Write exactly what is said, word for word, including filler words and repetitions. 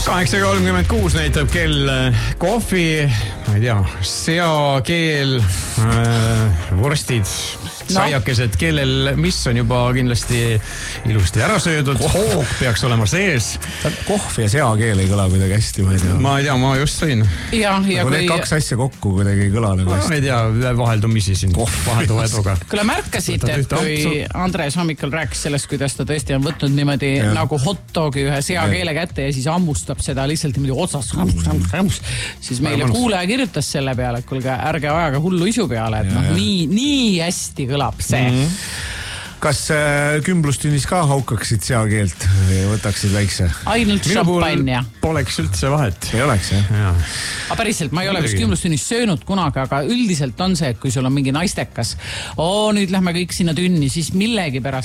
kaheksa kolmkümmend kuus näitab kell kohvi, ma ei tea, seakeel, äh, vorstid, no. Saiakesed, kellel mis on juba kindlasti ilusti ära söödud. Hoog peaks olema sees. Kohv ja seakeel ei kõla kuidagi hästi, ma ei tea. Ma ei tea, ma just sõin. Ja, ja kui... Need kaks asja kokku kuidagi ei kõla nagu hästi. Ma ei tea, vaheldumisi siin vahelduva eduga. Küll märkasid, et kui Andres hommikul rääkis sellest, kuidas ta tõesti on võtnud niimoodi ja. Nagu hotdogi ühe seakeele kätte ja siis ammustab seda lihtsalt niimoodi otsas, rams, rams, rams, siis meile kuulaja kirjutas selle peale, et kulge, ärge ajaga hullu isu peale, et ja, noh, nii, nii hästi kõlab see. Mm-hmm. Kas äh, kümblustünnis ka haukaksid seakeelt või võtaksid väikse? Ainult šampanja. Poleks üldse vahet. Ei oleks, jah? Ja. Aga päriselt, ma ei ole vist kümblustünnis söönud kunagi, aga üldiselt on see, et kui sul on mingi naistekas, oo, nüüd lähme kõik sinna tünni, siis millegi pärast